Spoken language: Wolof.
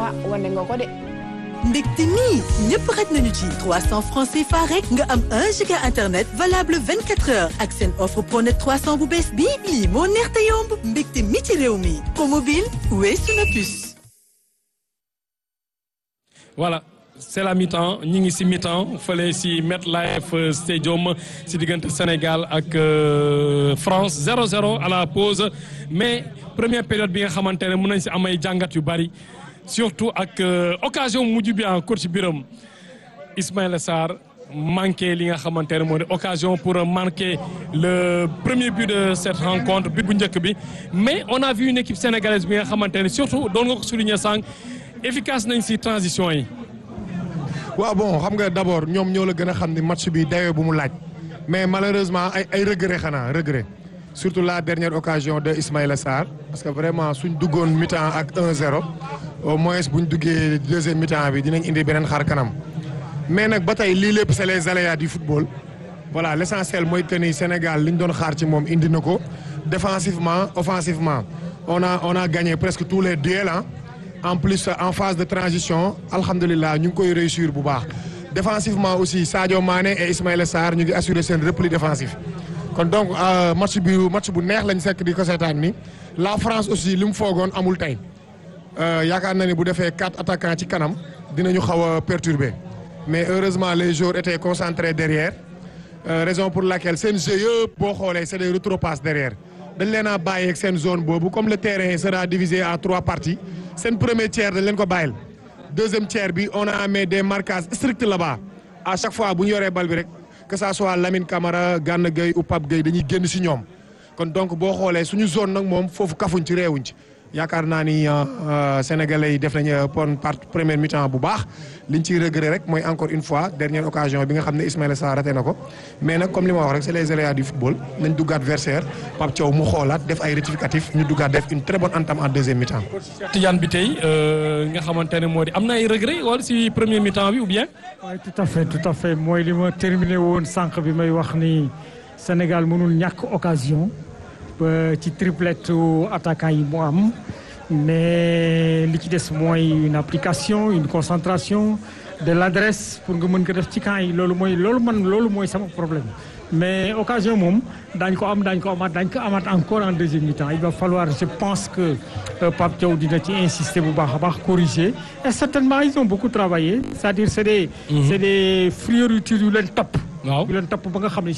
wane nga ko de. mbégte mi ñëpp xaj nañu ci 300 francs CFA rek nga am 1 giga internet valable 24 heures ak seen offre Pronet 300 bu bees bii lii moo neex te yomb mbégte mi ci réew mi promobile weesu na puce. Voilà. C'est la mi-temps ñi ngi ci mi-temps fële ci MetLife Stadium ci diggante Sénégal ak France 0-0 à la pause mais première période bi nga xamante ne mën nañ ci am ay jàngat yu bari surtout ak occasion mujj bi en coach Biram Ismaïla Sarr manqué li nga xamante ne moo di occasion pour marquer le premier but de cette rencontre but bu njëkk bi mais on a vu une équipe sénégalaise bi nga xamante ne surtout doon nga ko souligner sànq efficace nañ ci transition yi. waaw bon xam nga d'abord ñoom ñoo la gën a xam ni match bi dayoo bu mu laaj mais malheureusement ay regret xanaa regret surtout la dernière occasion de Ismaïla Sarr parce que vraiment suñ duggoon mi-temps ak 1-0 au moins buñ duggee deuxième mi-temps bi dinañ indi beneen xar kanam mais nag ba tey lii lépp c'est les aléas du football voilà l'essentiel mooy que ni Sénégal liñ doon xaar ci moom indi na ko défensivement offensivement on a gagné presque tous les duels en plus en phase de transition alhamdulilah ñu ngi koy réussir bu baax défensivement aussi Sadio Mané et Ismaïla Sarr ñu ngi assurer seen repli défensif kon donc match bu neex lañ sekk di ko seetaan ni la France aussi li mu foogoon amul tey yaakaar na ni bu defee 4 attaquants ci kanam dinañu xaw a perturber mais heureusement les joueurs étaient concentrés derrière raison pour laquelle seen jeu yëpp boo xoolee c'est des retropasses derrière dañ leen a bàyyi ak seen zone boobu comme le terrain sera divisé en 3 parties seen premier tiers dañ leen ko bàyyil deuxième tiers bi on a mis des marquages stricts là-bas à chaque fois bu ñu yoree bal bi rek que ça soit Lamine Camara Gana Gueye ou Pape Gueye dañuy génn ci ñoom kon donc boo xoolee suñu zone nag moom foofu kafuñ ci réewuñ ci yaakaar naa ni sénégalais yi def nañu par première mi-temps bu baax liñ ciy regret rek mooy encore une fois dernière occasion bi nga xam ne Ismaïla Sarr raté na ko mais nag comme li ma wax rek c'est les aléas du football nañ duggaat Versailles Pape Thiaw mu xoolaat def ay rectificatifs ñu duggaat def une très bonne entame en deuxième mi-temps. Tidiane bi tey nga xamante ne moo di am na ay regret wala ci premier mi-temps bi ou bien. oui tout à fait mooy li ma terminé woon sànq bi may wax ni Sénégal mënul ñàkk occasion. ci triplette attaquant yi mu am mais li ci des mooy une application une concentration de l'adresse pour nga mën ko def ci camp yi loolu mooy sama problème mais occasion moom daañ ko amaat encore en deuxième mi-temps il va falloir je pense que Pape Thiaw dina ci insister bu baax a baax corriger et certainement ils ont beaucoup travaillé c'est-à-dire c'est des frioritures yu leen topp ba nga xam ne